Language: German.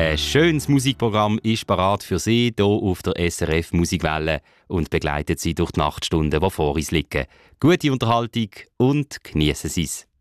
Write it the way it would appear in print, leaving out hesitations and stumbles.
Ein schönes Musikprogramm ist parat für Sie hier auf der SRF Musikwelle und begleitet Sie durch die Nachtstunden, die vor uns liegen. Gute Unterhaltung und genießen Sie es.